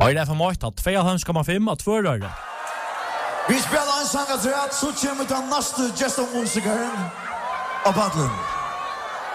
Och det för Marta 2,5 att förröra. Vi spelar en sång att så kommer den nästa gästmusikern av Badlen.